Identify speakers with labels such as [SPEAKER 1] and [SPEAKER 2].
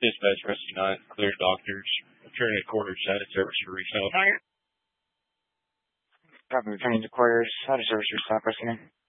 [SPEAKER 1] Dispatch Rescue 9, clear doctors. Returning to quarters, out of service for refill.
[SPEAKER 2] Copy, returning to quarters, out of service for stop, Rescue 9.